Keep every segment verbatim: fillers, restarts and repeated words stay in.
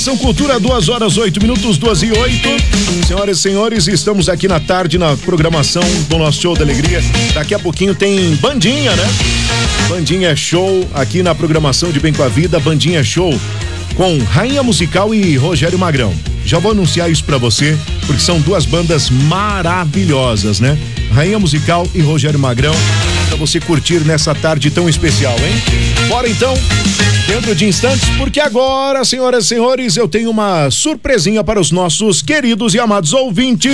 São Cultura, duas horas, oito minutos, duas e oito. Senhoras e senhores, estamos aqui na tarde na programação do nosso Show da Alegria. Daqui a pouquinho tem Bandinha, né? Bandinha Show aqui na programação de Bem com a Vida. Bandinha Show com Rainha Musical e Rogério Magrão. Já vou anunciar isso pra você, porque são duas bandas maravilhosas, né? Rainha Musical e Rogério Magrão, pra você curtir nessa tarde tão especial, hein? Bora então, dentro de instantes, porque agora, senhoras e senhores, eu tenho uma surpresinha para os nossos queridos e amados ouvintes.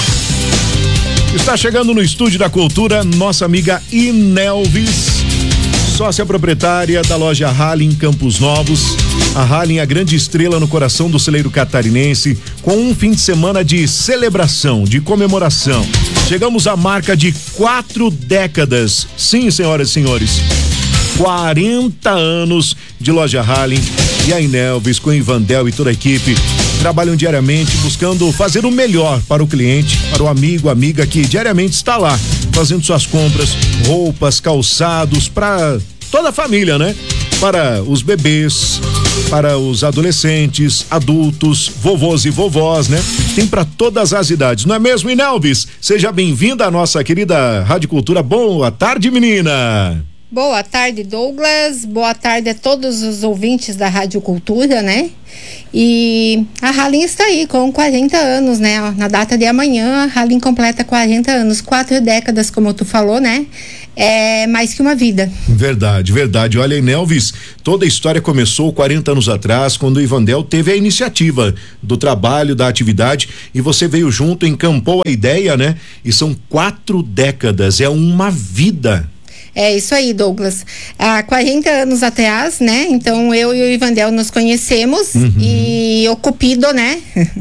Está chegando no Estúdio da Cultura nossa amiga Inelvis, sócia proprietária da loja Halling em Campos Novos. A Halling é a grande estrela no coração do celeiro catarinense, com um fim de semana de celebração, de comemoração. Chegamos à marca de quatro décadas. Sim, senhoras e senhores, quarenta anos de loja Halling, e a Inelvis com o Ivandel e toda a equipe trabalham diariamente buscando fazer o melhor para o cliente, para o amigo, amiga que diariamente está lá fazendo suas compras, roupas, calçados, para toda a família, né? Para os bebês, para os adolescentes, adultos, vovôs e vovós, né? Tem para todas as idades, não é mesmo, Inelvis? Seja bem-vinda à nossa querida Rádio Cultura. Boa tarde, menina! Boa tarde, Douglas. Boa tarde a todos os ouvintes da Rádio Cultura, né? E a Halling está aí com quarenta anos, né? Na data de amanhã, a Halling completa quarenta anos, quatro décadas, como tu falou, né? É mais que uma vida. Verdade, verdade. Olha, Inelvis, toda a história começou quarenta anos atrás, quando o Ivandel teve a iniciativa do trabalho, da atividade, e você veio junto, encampou a ideia, né? E são quatro décadas, é uma vida. É isso aí, Douglas. Há quarenta anos atrás, né? Então eu e o Ivandel nos conhecemos, uhum. E o Cupido, né?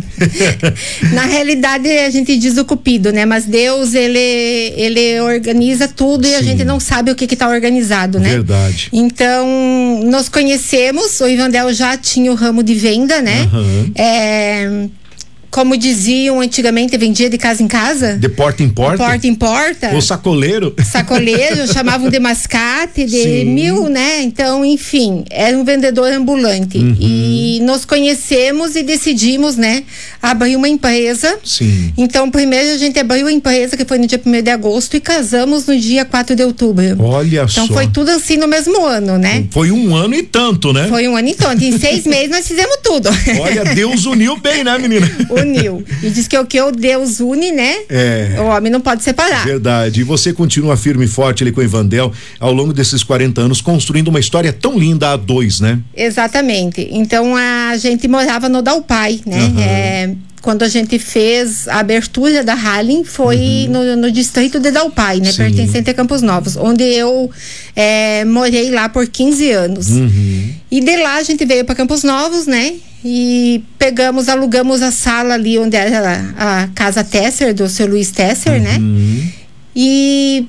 Na realidade a gente diz o Cupido, né? Mas Deus, ele, ele organiza tudo. Sim. E a gente não sabe o que que tá organizado, né? Verdade. Então nos conhecemos, o Ivandel já tinha o ramo de venda, né? Uhum. É... Como diziam antigamente, vendia de casa em casa. De porta em porta? De porta em porta. Ou sacoleiro. Sacoleiro, chamavam de mascate, de Sim. mil, né? Então, enfim, era um vendedor ambulante. Uhum. E nos conhecemos e decidimos, né? Abrir uma empresa. Sim. Então, primeiro a gente abriu a empresa, que foi no dia primeiro de agosto, e casamos no dia quatro de outubro. Olha então, só. Então foi tudo assim no mesmo ano, né? Foi um ano e tanto, né? Foi um ano e tanto. Em seis meses nós fizemos tudo. Olha, Deus uniu bem, né, menina? Uniu. E diz que o que o Deus une, né? É. O homem não pode separar. Verdade. E você continua firme e forte ali com o Ivandel ao longo desses quarenta anos, construindo uma história tão linda a dois, né? Exatamente. Então a gente morava no Dalpai, né? Uhum. É, quando a gente fez a abertura da Halling, foi uhum. no, no distrito de Dalpai, né? Sim. Pertencente a Campos Novos, onde eu é, morei lá por quinze anos. Uhum. E de lá a gente veio para Campos Novos, né? E pegamos, alugamos a sala ali onde era a, a casa Tesser, do seu Luiz Tesser, uhum. né? E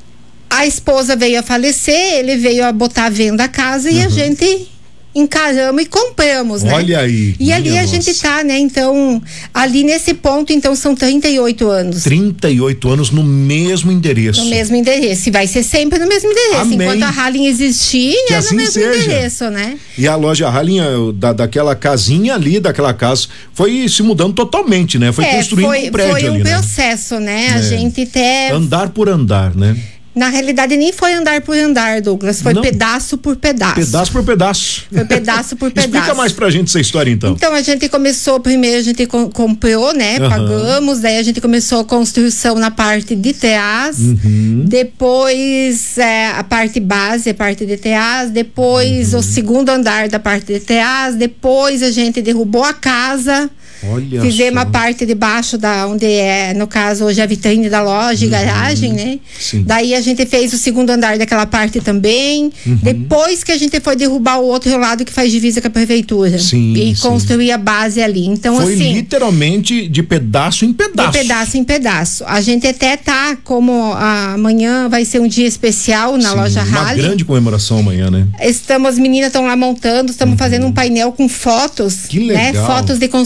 a esposa veio a falecer, ele veio a botar à venda a casa uhum. e a gente encaramos e compramos, né? Olha aí. E ali a nossa. gente tá, né? Então, ali nesse ponto, então, são trinta e oito anos. trinta e oito anos no mesmo endereço. No mesmo endereço. E vai ser sempre no mesmo endereço. Amém. Enquanto a Halling existir, que é assim no mesmo seja. endereço, né? E a loja Halling, da, daquela casinha ali, daquela casa, foi se mudando totalmente, né? Foi é, construindo foi, um prédio foi um ali, processo, né? né? É. A gente até... Andar por andar, né? Na realidade, nem foi andar por andar, Douglas. Foi Não. pedaço por pedaço. Pedaço por pedaço. Foi pedaço por pedaço. Explica mais pra gente essa história, então. Então, a gente começou, primeiro a gente com, comprou, né? Uhum. Pagamos, daí a gente começou a construção na parte de trás. Uhum. Depois, é, a parte base, a parte de trás. Depois, uhum. o segundo andar da parte de trás. Depois, a gente derrubou a casa. Olha Fizemos só. a parte de baixo da onde é, no caso, hoje a vitrine da loja e uhum. garagem, né? Sim. Daí a gente fez o segundo andar daquela parte também. Uhum. Depois que a gente foi derrubar o outro lado que faz divisa com a prefeitura. Sim, e sim. construir a base ali. Então, foi assim. literalmente de pedaço em pedaço. De pedaço em pedaço. A gente até tá, como amanhã vai ser um dia especial na sim, loja Halling. Uma grande comemoração amanhã, né? Estamos, as meninas estão lá montando, estamos uhum. fazendo um painel com fotos. Que legal. Né? Fotos de construção.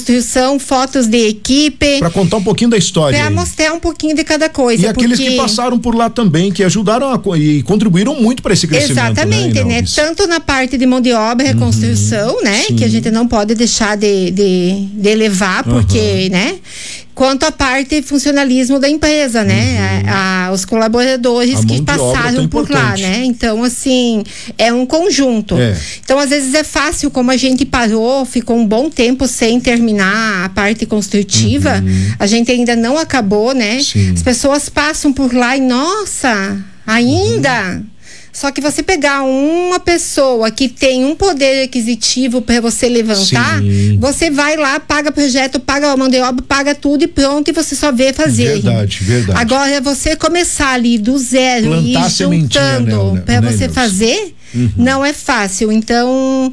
são fotos de equipe. Para contar um pouquinho da história. Para mostrar um pouquinho de cada coisa. E aqueles porque... que passaram por lá também, que ajudaram a, e contribuíram muito para esse crescimento. Exatamente, né? né? Tanto na parte de mão de obra, reconstrução, uhum, né? Sim. Que a gente não pode deixar de, de, de elevar, porque, uhum, né? Quanto à parte funcionalismo da empresa, né? Uhum. A, a, os colaboradores que passaram por lá, né? Então, assim, é um conjunto. É. Então, às vezes é fácil, como a gente parou, ficou um bom tempo sem terminar a parte construtiva, uhum, a gente ainda não acabou, né? Sim. As pessoas passam por lá e, nossa, ainda... Uhum. Só que você pegar uma pessoa que tem um poder aquisitivo para você levantar, sim, você vai lá, paga projeto, paga a mão de obra, paga tudo e pronto, e você só vê fazer. Verdade, verdade. Agora, é você começar ali do zero, plantar, e ir juntando, né, para você, né, fazer, uhum, não é fácil. Então,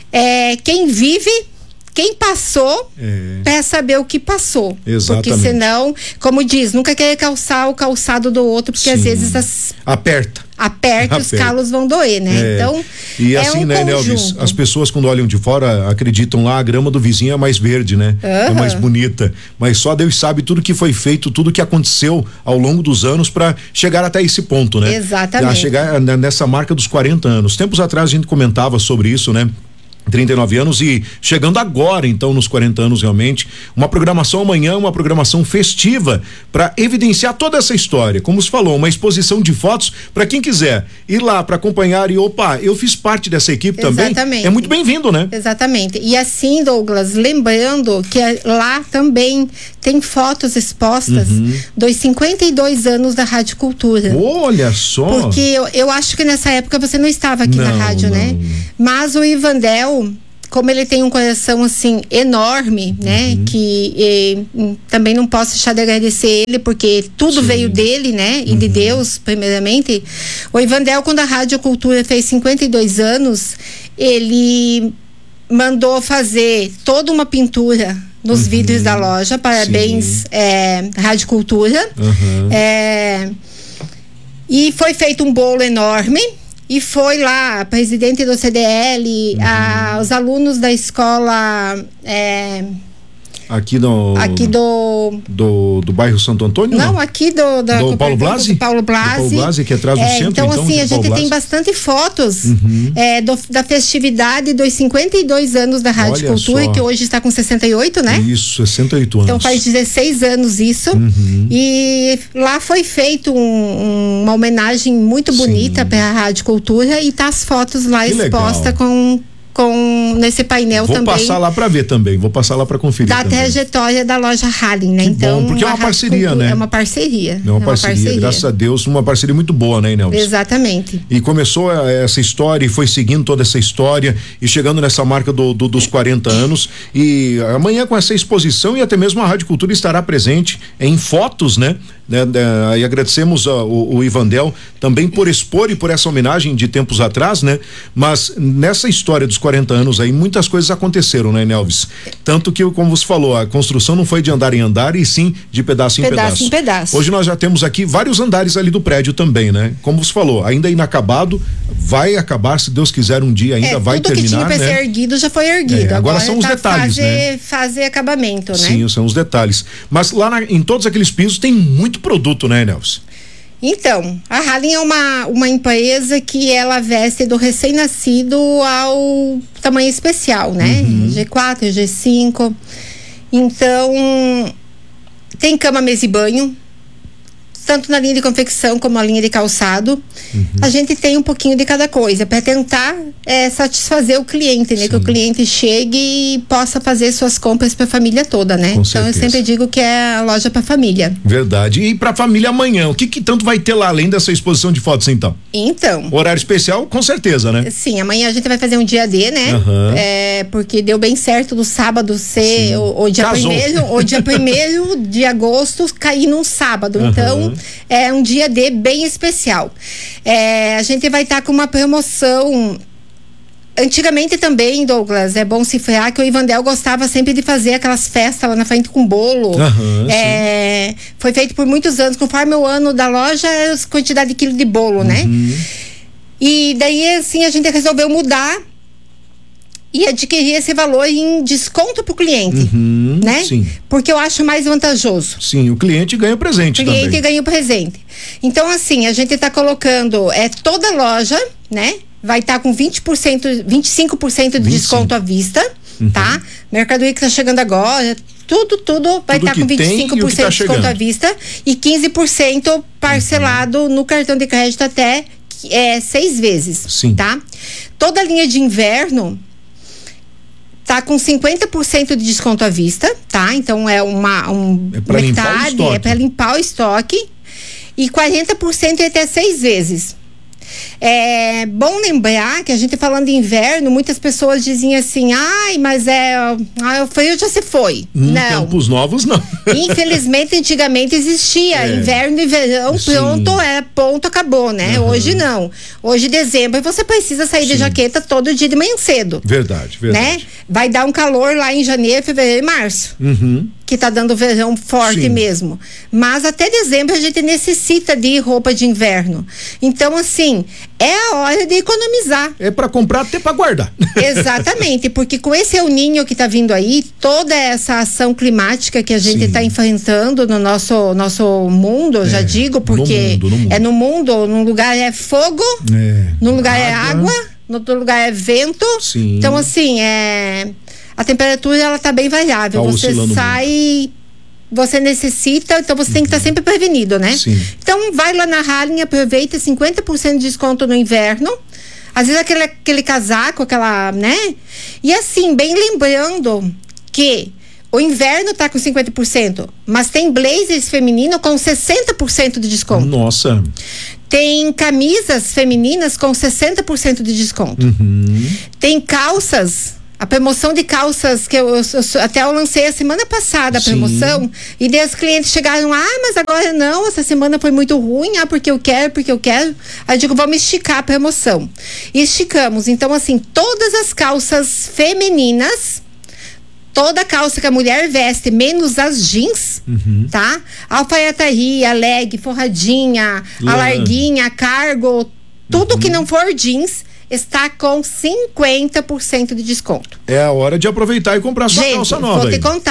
é, quem vive... Quem passou, é. Quer saber o que passou. Exatamente. Porque senão, como diz, nunca quer calçar o calçado do outro, porque, sim, às vezes as... aperta. Aperta, Aperta, os calos vão doer, né? É. Então, e é assim, um né, Nelvis, as pessoas quando olham de fora acreditam lá, a grama do vizinho é mais verde, né? Uhum. É mais bonita. Mas só Deus sabe tudo que foi feito, tudo que aconteceu ao longo dos anos para chegar até esse ponto, né? Exatamente. A chegar nessa marca dos quarenta anos. Tempos atrás a gente comentava sobre isso, né? trinta e nove anos e chegando agora, então, nos quarenta anos realmente, uma programação amanhã, uma programação festiva para evidenciar toda essa história. Como se falou, uma exposição de fotos para quem quiser ir lá para acompanhar e, opa, eu fiz parte dessa equipe. Exatamente. Também. É muito bem-vindo, né? Exatamente. E assim, Douglas, lembrando que lá também tem fotos expostas, uhum, dos cinquenta e dois anos da Rádio Cultura. Olha só! Porque eu, eu acho que nessa época você não estava aqui, não, na rádio, não, né? Mas o Ivandel, como ele tem um coração assim enorme, né, uhum, que e, também não posso deixar de agradecer ele, porque tudo, sim, veio dele, né, e, uhum, de Deus primeiramente. O Ivandel, quando a Rádio Cultura fez cinquenta e dois anos, ele mandou fazer toda uma pintura nos, uhum, vidros da loja. Parabéns, é, Rádio Cultura. Uhum. É, e foi feito um bolo enorme. E foi lá, a presidente do C D L, uhum, a, os alunos da escola. É, aqui do. Aqui do. Do, do bairro Santo Antônio? Não, não? aqui do. Da, do Paulo Blasi? Do Paulo Blasi. Do Paulo Blasi, que é atrás do é, centro. Então, então assim, a gente tem bastante fotos, uhum, é, do, da festividade dos cinquenta e dois anos da Rádio Olha Cultura, só, que hoje está com sessenta e oito, né? Isso, sessenta e oito anos. Então faz dezesseis anos isso. Uhum. E lá foi feito um, uma homenagem muito bonita para a Rádio Cultura e tá as fotos lá que expostas com. Com, nesse painel vou também. Vou passar lá para ver também, vou passar lá para conferir. Da também. Trajetória da loja Halling, né? Que então, bom, porque é uma parceria, né? É uma parceria. É uma, é uma parceria, parceria, graças a Deus, uma parceria muito boa, né, Nelson? Exatamente. E começou essa história e foi seguindo toda essa história e chegando nessa marca do, do, dos quarenta anos. E amanhã, com essa exposição, e até mesmo a Rádio Cultura estará presente em fotos, né? Né, né, e agradecemos a, o, o Ivandel também por expor e por essa homenagem de tempos atrás, né? Mas nessa história dos quarenta anos aí, muitas coisas aconteceram, né, Nelvis? Tanto que, como você falou, a construção não foi de andar em andar e sim de pedaço em pedaço. Pedaço em pedaço. Hoje nós já temos aqui vários andares ali do prédio também, né? Como você falou, ainda inacabado, vai acabar, se Deus quiser, um dia ainda é, vai tudo terminar, que tinha pra né? ser erguido já foi erguido. É, agora, agora são os tá detalhes, fazer, né? Fazer acabamento, né? Sim, são os detalhes. Mas lá na, em todos aqueles pisos tem muito produto, né, Nelson? Então, a Halling é uma, uma empresa que ela veste do recém-nascido ao tamanho especial, né? Uhum. G quatro, G cinco. Então, tem cama, mesa e banho, tanto na linha de confecção como na linha de calçado. Uhum. A gente tem um pouquinho de cada coisa para tentar é, satisfazer o cliente, né? Sim. Que o cliente chegue e possa fazer suas compras para a família toda, né? Com então certeza. Eu sempre digo que é a loja para família. Verdade. E para família amanhã, o que, que tanto vai ter lá além dessa exposição de fotos, então? Então. Horário especial, com certeza, né? Sim, amanhã a gente vai fazer um dia D, né? Uhum. É, porque deu bem certo do sábado ser o, o dia primeiro, o dia primeiro de agosto cair num sábado. Uhum. Então é um dia D bem especial. É, a gente vai estar tá com uma promoção. Antigamente também, Douglas, é bom cifrar que o Ivandel gostava sempre de fazer aquelas festas lá na frente com bolo. Uhum, é, foi feito por muitos anos. Conforme o ano da loja, é a quantidade de quilo de bolo, uhum. né? E daí, assim, a gente resolveu mudar e adquirir esse valor em desconto para o cliente, uhum, né? Sim. Porque eu acho mais vantajoso. Sim, o cliente ganha o presente também. O cliente ganha o presente. Então, assim, a gente está colocando, é toda loja, né? Vai estar tá com vinte por cento, vinte e cinco por cento de vinte e cinco desconto à vista, uhum. tá? Mercadoria que está chegando agora, tudo, tudo vai estar tá com vinte e cinco por cento tá de desconto à vista e quinze por cento parcelado uhum. no cartão de crédito até é, seis vezes, Sim. tá? Toda a linha de inverno tá com cinquenta por cento de desconto à vista, tá? Então é uma um é para limpar o estoque. É para limpar o estoque e quarenta por cento até seis vezes. É bom lembrar que a gente falando de inverno, muitas pessoas diziam assim, ai, mas é ah, o frio já se foi. Hum, não. Campos Novos não. Infelizmente, antigamente existia é. inverno e verão, Sim. pronto, é ponto, acabou, né? Uhum. Hoje não. Hoje dezembro você precisa sair Sim. de jaqueta todo dia de manhã cedo. Verdade, verdade. Né? Vai dar um calor lá em janeiro, fevereiro e março. Uhum. Que tá dando verão forte Sim. mesmo. Mas até dezembro a gente necessita de roupa de inverno. Então, assim, é a hora de economizar. É para comprar até para guardar. Exatamente, porque com esse El Niño que tá vindo aí, toda essa ação climática que a gente está enfrentando no nosso, nosso mundo, é, já digo, porque no mundo, no mundo. é no mundo, num lugar é fogo, é, num lugar água. é água, no outro lugar é vento. Sim. Então, assim, é... a temperatura ela tá bem variável. Tá você sai, muito. você necessita, então você uhum. tem que estar tá sempre prevenido, né? Sim. Então vai lá na Harlem, aproveita cinquenta por cento de desconto no inverno. Às vezes aquele, aquele casaco, aquela, né? E assim, bem lembrando que o inverno tá com cinquenta por cento, mas tem blazers feminino com sessenta por cento de desconto. Nossa! Tem camisas femininas com sessenta por cento de desconto. Uhum. Tem calças. A promoção de calças que eu, eu, eu até eu lancei a semana passada a promoção. Sim. E daí os clientes chegaram, ah, mas agora não, essa semana foi muito ruim, ah, porque eu quero, porque eu quero. Aí eu digo, vamos esticar a promoção. E esticamos. Então, assim, todas as calças femininas, toda calça que a mulher veste, menos as jeans, uhum. tá? Alfaiataria, leg, forradinha, Lã. a larguinha, a cargo, tudo uhum. que não for jeans, está com cinquenta por cento de desconto. É a hora de aproveitar e comprar sua Gente, calça nova. Vou te aí. contar.